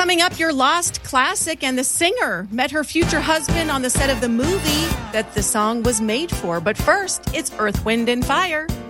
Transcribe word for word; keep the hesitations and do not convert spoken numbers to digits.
Coming up, your lost classic, and the singer met her future husband on the set of the movie that the song was made for. But first, it's Earth, Wind, and Fire.